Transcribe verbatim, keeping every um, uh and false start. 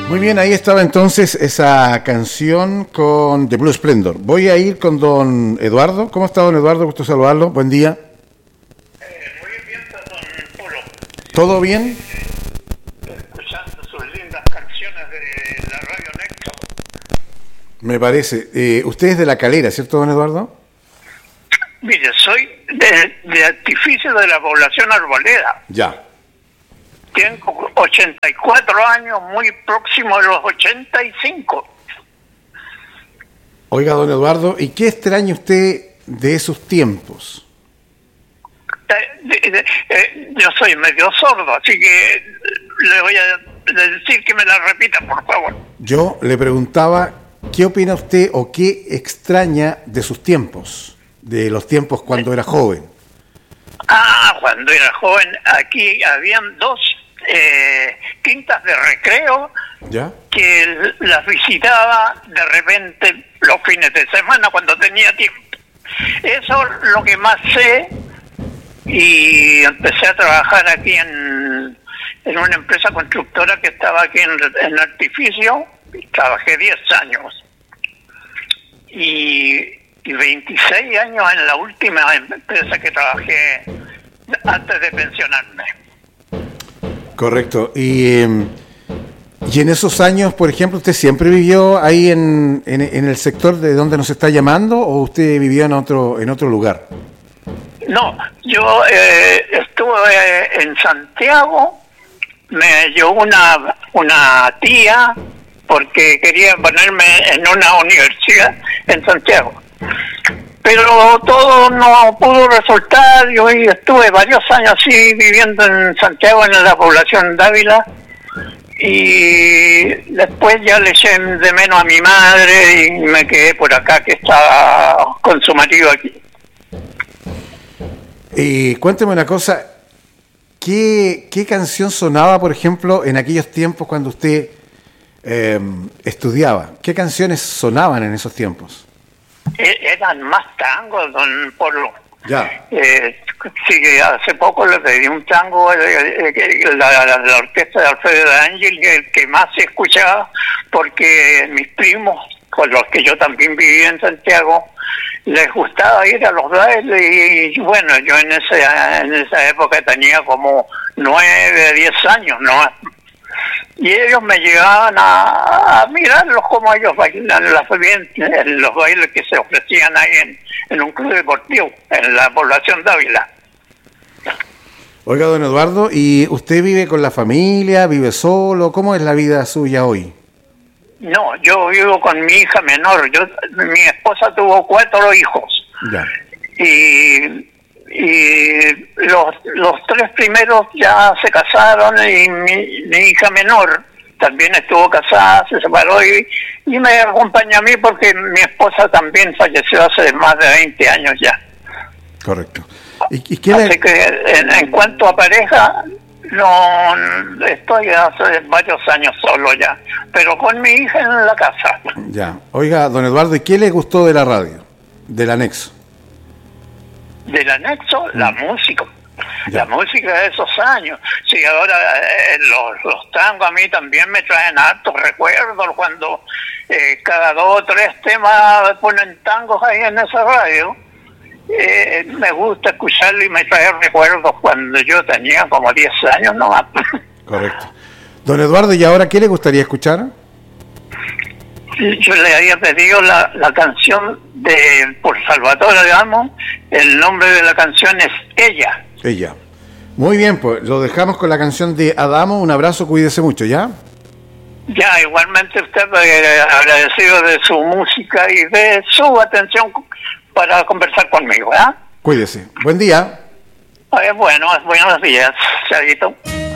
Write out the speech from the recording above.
Muy bien, ahí estaba entonces esa canción con The Blue Splendor. Voy a ir con don Eduardo. ¿Cómo está, don Eduardo? Gusto saludarlo. Buen día. Eh, muy bien, don Polo. ¿Todo bien? Escuchando sus lindas canciones de la Radio Nexo. Me parece. Eh, usted es de La Calera, ¿cierto, don Eduardo? Mire, soy de, de artificio de la población Arboleda. Ya. Tengo ochenta y cuatro años, muy próximo a los ochenta y cinco. Oiga, don Eduardo, ¿y qué extraña usted de esos tiempos? De, de, de, eh, yo soy medio sordo, así que le voy a decir que me la repita, por favor. Yo le preguntaba, ¿qué opina usted o qué extraña de sus tiempos? De los tiempos cuando era joven. Ah, cuando era joven, aquí habían dos eh, quintas de recreo. ¿Ya? Que las visitaba de repente los fines de semana cuando tenía tiempo. Eso es lo que más sé, y empecé a trabajar aquí en, en una empresa constructora que estaba aquí en, en Artificio. Trabajé diez años y, y veintiséis años en la última empresa que trabajé antes de pensionarme. Correcto. Y, y en esos años, por ejemplo, ¿usted siempre vivió ahí en, en, en el sector de donde nos está llamando o usted vivió en otro en otro lugar? No, yo eh, estuve en Santiago, me llevó una, una tía porque quería ponerme en una universidad en Santiago. Pero todo no pudo resultar. Yo estuve varios años así viviendo en Santiago, en la población Dávila, y después ya le eché de menos a mi madre y me quedé por acá, que estaba con su marido aquí. Y cuénteme una cosa, ¿qué, qué canción sonaba, por ejemplo, en aquellos tiempos cuando usted eh, estudiaba? ¿Qué canciones sonaban en esos tiempos? Eran más tangos, don Polo. Ya. Eh, sí, hace poco le pedí un tango, eh, eh, la, la, la orquesta de Alfredo de Ángel, el que más se escuchaba, porque mis primos, con los que yo también viví en Santiago, les gustaba ir a los bailes, y, y bueno, yo en esa, en esa época tenía como nueve, diez años, ¿no? Y ellos me llevaban a, a mirarlos como ellos bailan en, las, en los bailes que se ofrecían ahí en, en un club deportivo, en la población Dávila. Oiga, don Eduardo, ¿y usted vive con la familia, vive solo? ¿Cómo es la vida suya hoy? No, yo vivo con mi hija menor. Yo, mi esposa tuvo cuatro hijos. Ya. Y... y los los tres primeros ya se casaron, y mi, mi hija menor también estuvo casada, se separó y, y me acompaña a mí porque mi esposa también falleció hace más de veinte años ya. Correcto. ¿Y, y qué Así le... que en, en cuanto a pareja, no estoy hace varios años solo ya, pero con mi hija en la casa. Ya. Oiga, don Eduardo, ¿y qué le gustó de la radio, del anexo? Del anexo, mm. la música. Ya. La música de esos años. Sí, ahora eh, los, los tangos a mí también me traen hartos recuerdos cuando eh, cada dos o tres temas ponen tangos ahí en esa radio. Eh, me gusta escucharlo y me trae recuerdos cuando yo tenía como diez años nomás. Correcto. Don Eduardo, ¿y ahora qué le gustaría escuchar? Yo le había pedido la, la canción de por Salvatore Adamo. El nombre de la canción es Ella. Ella. Muy bien, pues lo dejamos con la canción de Adamo. Un abrazo, cuídese mucho, ¿ya? Ya, igualmente usted, eh, agradecido de su música y de su atención para conversar conmigo, ¿eh? Cuídese. Buen día. Eh, bueno, buenos días, Chavito.